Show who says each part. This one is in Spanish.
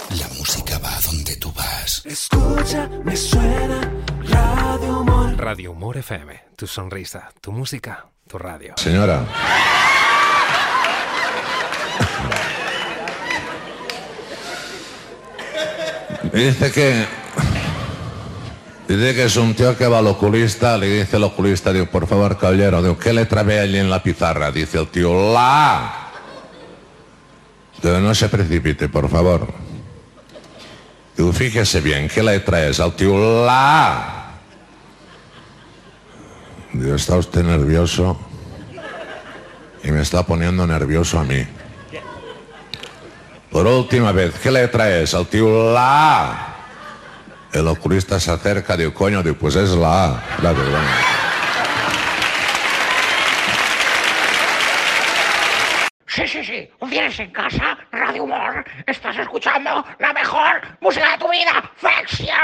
Speaker 1: La música va a donde tú vas.
Speaker 2: Escucha, me suena Radio Humor.
Speaker 3: Radio Humor FM, tu sonrisa, tu música, tu radio.
Speaker 4: Señora. Dice que es un tío que va al oculista, le dice el oculista, digo, por favor, caballero, digo, ¿qué letra ve allí en la pizarra? Dice el tío, la A. Digo, no se precipite, por favor. Digo, fíjese bien, ¿qué letra es? El tío, la A. Digo, ¿está usted nervioso? Y me está poniendo nervioso a mí. Por última vez, ¿qué letra es? El tío, la A. El oculista se acerca, digo, coño, digo, pues es la A. La verdad.
Speaker 5: Sí. ¿Tienes en casa Radio Humor? Estás escuchando la mejor música de tu vida. ¡Facción!